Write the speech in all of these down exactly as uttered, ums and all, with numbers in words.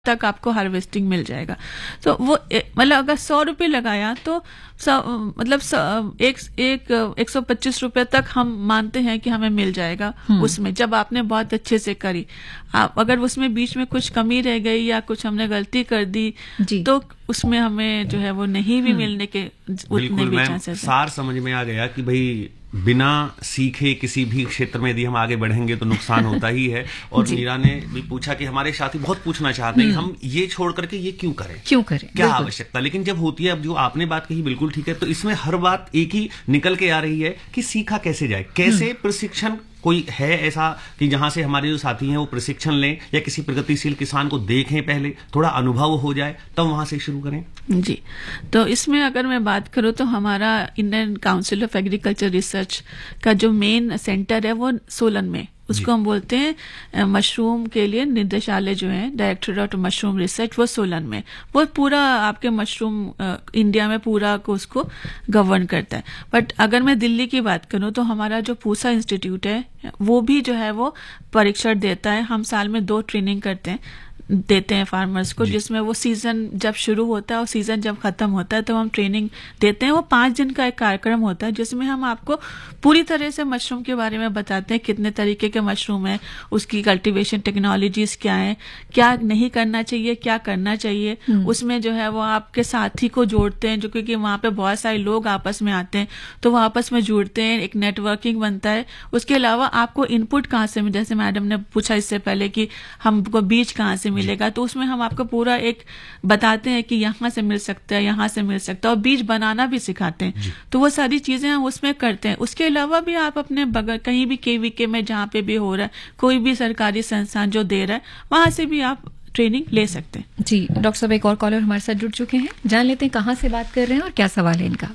तक आपको हार्वेस्टिंग मिल जाएगा। तो वो मतलब अगर सौ रुपये लगाया तो स, मतलब स, एक एक एक सौ पच्चीस रुपये तक हम मानते हैं कि हमें मिल जाएगा उसमें, जब आपने बहुत अच्छे से करी। आप अगर उसमें बीच में कुछ कमी रह गई या कुछ हमने गलती कर दी तो उसमें हमें जो है वो नहीं भी मिलने के उतने भी चांसेस। सार समझ में आ गया कि भाई बिना सीखे किसी भी क्षेत्र में यदि हम आगे बढ़ेंगे तो नुकसान होता ही है। और नीरा ने भी पूछा कि हमारे साथी बहुत पूछना चाहते हैं कि हम ये छोड़ करके ये क्यों करें, क्यों करें, क्या आवश्यकता। लेकिन जब होती है, अब जो आपने बात कही बिल्कुल ठीक है, तो इसमें हर बात एक ही निकल के आ रही है कि सीखा कैसे जाए, कैसे प्रशिक्षण। कोई है ऐसा कि जहां से हमारे जो साथी हैं वो प्रशिक्षण लें या किसी प्रगतिशील किसान को देखें, पहले थोड़ा अनुभव हो जाए तब वहां से शुरू करें? जी, तो इसमें अगर मैं बात करूं तो हमारा Indian council of agriculture research का जो मेन सेंटर है वो सोलन में, उसको हम बोलते हैं मशरूम के लिए निदेशालय जो है, डायरेक्टरेट ऑफ मशरूम रिसर्च, वो सोलन में। वो पूरा आपके मशरूम इंडिया में पूरा को उसको गवर्न करता है। बट अगर मैं दिल्ली की बात करूं तो हमारा जो पूसा इंस्टीट्यूट है वो भी जो है वो परीक्षण देता है। हम साल में दो ट्रेनिंग करते हैं देते हैं फार्मर्स को, जिसमें वो सीजन जब शुरू होता है और सीजन जब खत्म होता है तो हम ट्रेनिंग देते हैं। वो पांच दिन का एक कार्यक्रम होता है जिसमें हम आपको पूरी तरह से मशरूम के बारे में बताते हैं, कितने तरीके के मशरूम है, उसकी कल्टीवेशन टेक्नोलॉजीज क्या है, क्या नहीं करना चाहिए, क्या करना चाहिए। उसमें जो है वो आपके साथी को जोड़ते हैं, जो क्योंकि वहाँ पे बहुत सारे लोग आपस में आते हैं तो वो आपस में जुड़ते हैं, एक नेटवर्किंग बनता है। उसके अलावा आपको इनपुट कहाँ से, जैसे मैडम ने पूछा इससे पहले कि हमको बीज कहाँ से मिलेगा, तो उसमें हम आपको पूरा एक बताते हैं कि यहाँ से मिल सकता है, यहाँ से मिल सकता है, और बीज बनाना भी सिखाते हैं। तो वो सारी चीजें हम उसमें करते हैं। उसके अलावा भी आप अपने बगल कहीं भी केवीके में जहाँ पे भी हो रहा है, कोई भी सरकारी संस्थान जो दे रहा है, वहां से भी आप ट्रेनिंग ले सकते हैं। जी डॉक्टर साहब, एक और कॉलर हमारे साथ जुड़ चुके हैं, जान लेते हैं कहाँ से बात कर रहे हैं और क्या सवाल है इनका।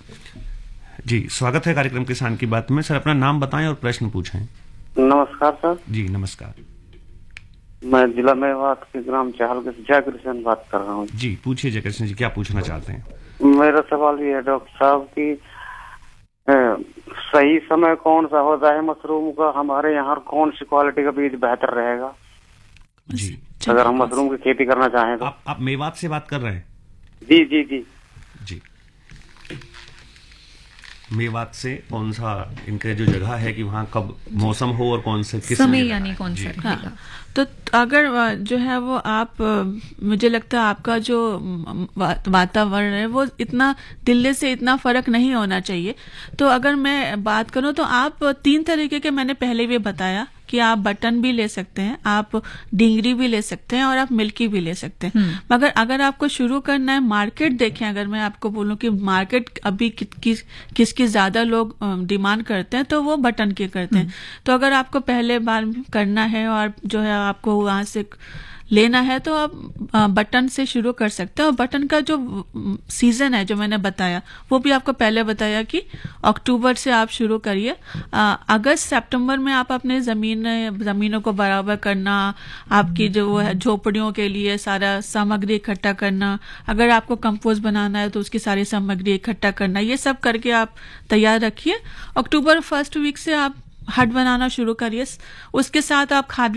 जी स्वागत है कार्यक्रम किसान की बात में। सर अपना नाम बताएं और प्रश्न पूछें। नमस्कार सर। जी नमस्कार। मैं जिला मेवात के ग्राम चाहल के जय कृष्ण बात कर रहा हूँ। जी पूछिए जय कृष्ण जी, क्या पूछना चाहते हैं? मेरा सवाल ये है डॉक्टर साहब कि सही समय कौन सा होता है मशरूम का, हमारे यहाँ कौन सी क्वालिटी का बीज बेहतर रहेगा जी अगर हम मशरूम की खेती करना चाहें तो? आप, आप मेवात से बात कर रहे हैं? जी जी जी जी मेवात से कौन सा इनका जो जगह है कि वहाँ कब मौसम हो और कौन से किस समय यानी कौन सा? हाँ, तो अगर जो है वो आप, मुझे लगता है आपका जो वातावरण है वो इतना दिल्ली से इतना फर्क नहीं होना चाहिए। तो अगर मैं बात करूं तो आप तीन तरीके के, मैंने पहले भी बताया कि आप बटन भी ले सकते हैं, आप डिंगरी भी ले सकते हैं और आप मिल्की भी ले सकते हैं। मगर अगर आपको शुरू करना है, मार्केट देखें, अगर मैं आपको बोलूं कि मार्केट अभी कि, किस किसकी ज्यादा लोग डिमांड करते हैं तो वो बटन के करते हैं। तो अगर आपको पहले बार करना है और जो है आपको वहां से लेना है तो आप बटन से शुरू कर सकते हैं। और बटन का जो सीजन है जो मैंने बताया वो भी आपको पहले बताया कि अक्टूबर से आप शुरू करिए। अगस्त सितंबर में आप अपने जमीन जमीनों को बराबर करना, आपकी जो वो है झोपड़ियों के लिए सारा सामग्री इकट्ठा करना, अगर आपको कंपोस्ट बनाना है तो उसकी सारी सामग्री इकट्ठा करना, ये सब करके आप तैयार रखिए। अक्टूबर फर्स्ट वीक से आप हट बनाना शुरू करिए। उसके साथ आप खाद